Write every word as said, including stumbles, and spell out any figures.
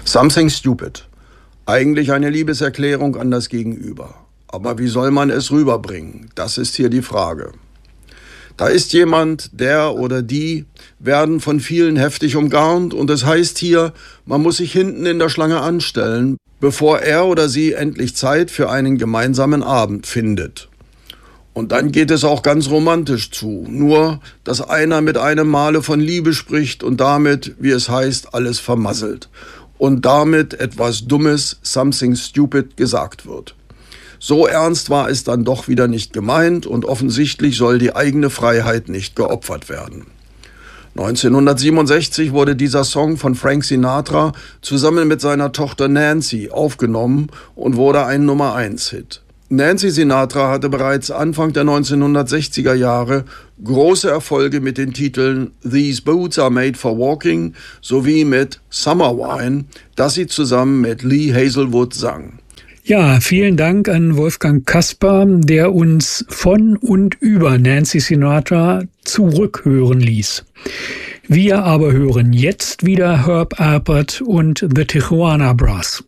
Something Stupid. Eigentlich eine Liebeserklärung an das Gegenüber. Aber wie soll man es rüberbringen? Das ist hier die Frage. Da ist jemand, der oder die werden von vielen heftig umgarnt und es heißt hier, man muss sich hinten in der Schlange anstellen, bevor er oder sie endlich Zeit für einen gemeinsamen Abend findet. Und dann geht es auch ganz romantisch zu, nur dass einer mit einem Male von Liebe spricht und damit, wie es heißt, alles vermasselt. Und damit etwas Dummes, something stupid gesagt wird. So ernst war es dann doch wieder nicht gemeint und offensichtlich soll die eigene Freiheit nicht geopfert werden. neunzehnhundertsiebenundsechzig wurde dieser Song von Frank Sinatra zusammen mit seiner Tochter Nancy aufgenommen und wurde ein Nummer eins Hit. Nancy Sinatra hatte bereits Anfang der neunzehnhundertsechziger Jahre große Erfolge mit den Titeln These Boots Are Made for Walking sowie mit Summer Wine, das sie zusammen mit Lee Hazelwood sang. Ja, vielen Dank an Wolfgang Kasper, der uns von und über Nancy Sinatra zurückhören ließ. Wir aber hören jetzt wieder Herb Alpert und The Tijuana Brass.